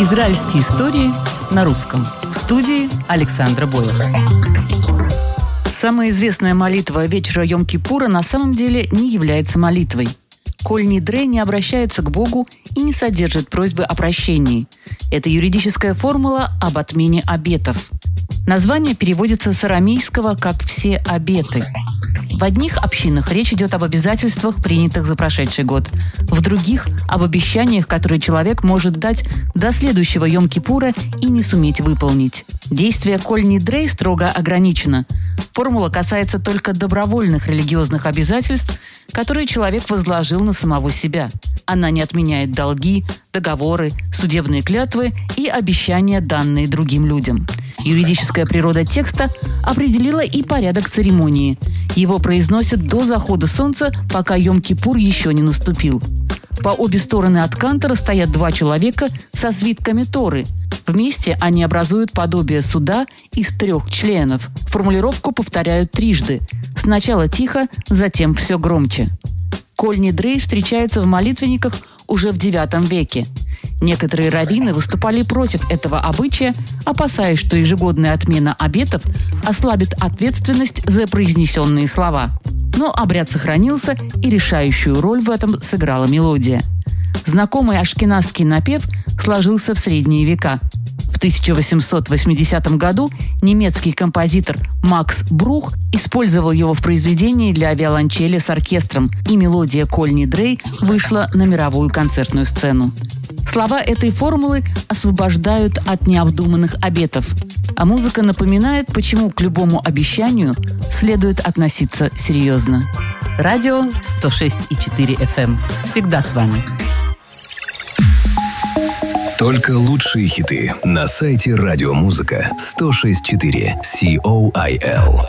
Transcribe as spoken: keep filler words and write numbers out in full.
Израильские истории на русском. В студии Александра Боева. Самая известная молитва вечера Йом-Кипура на самом деле не является молитвой. Коль Нидрей не обращается к Богу и не содержит просьбы о прощении. Это юридическая формула об отмене обетов. Название переводится с арамейского как «все обеты». В одних общинах речь идет об обязательствах, принятых за прошедший год. В других – об обещаниях, которые человек может дать до следующего Йом-Кипура и не суметь выполнить. Действие Коль Нидрей строго ограничено. Формула касается только добровольных религиозных обязательств, которые человек возложил на самого себя. Она не отменяет долги, договоры, судебные клятвы и обещания, данные другим людям. Юридическая природа текста определила и порядок церемонии. Его произносят до захода солнца, пока Йом-Кипур еще не наступил. По обе стороны от кантора стоят два человека со свитками Торы. Вместе они образуют подобие суда из трех членов. Формулировку повторяют трижды. Сначала тихо, затем все громче. Коль Нидрей встречается в молитвенниках уже в девятом веке. Некоторые раввины выступали против этого обычая, опасаясь, что ежегодная отмена обетов ослабит ответственность за произнесенные слова. Но обряд сохранился, и решающую роль в этом сыграла мелодия. Знакомый ашкеназский напев сложился в средние века. В тысяча восемьсот восьмидесятом году немецкий композитор Макс Брух использовал его в произведении для виолончели с оркестром, и мелодия Коль Нидрей вышла на мировую концертную сцену. Слова этой формулы освобождают от необдуманных обетов, а музыка напоминает, почему к любому обещанию следует относиться серьезно. Радио сто шесть и четыре эф эм. Всегда с вами. Только лучшие хиты на сайте радиомузыка сто шесть и четыре си о ай эл.